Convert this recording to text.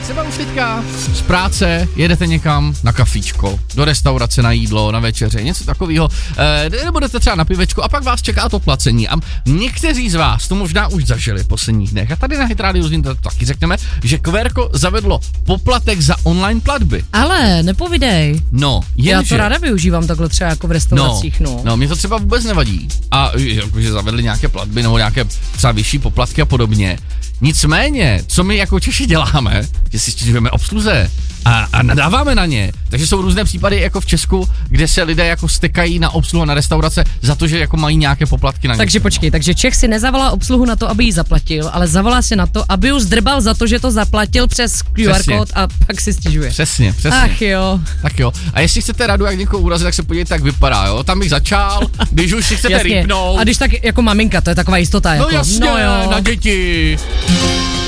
Třeba už teďka z práce jedete někam na kafíčko, do restaurace na jídlo, na večeře, něco takového, nebo jdete třeba na pivečko a pak vás čeká to placení. A někteří z vás to možná už zažili v posledních dnech. A tady na Hit Radio to taky řekneme, že Qverko zavedlo poplatek za online platby. Ale nepovídej. No, já to ráda využívám takhle třeba jako v restauracích, No, mě to třeba vůbec nevadí. A že zavedli nějaké platby nebo nějaké třeba vyšší poplatky a podobně. Nicméně, co my jako Češi děláme, že si stěžujeme obsluze a nadáváme na ně. Takže jsou různé případy jako v Česku, kde se lidé jako stekají na obsluhu na restaurace za to, že jako mají nějaké poplatky na ně. Takže počkej, takže Čech si nezavolá obsluhu na to, aby ji zaplatil, ale zavolá si na to, aby ju zdrbal za to, že to zaplatil přes QR kód a pak si stěžuje. Přesně. Ach jo. Tak jo. A jestli chcete radu, jak někoho urazit, tak se podívejte, jak vypadá, jo. Tam bych začal, když už si chcete rýpnout. A když tak jako maminka, to je taková jistota. No jako, jasně, no jo. na děti.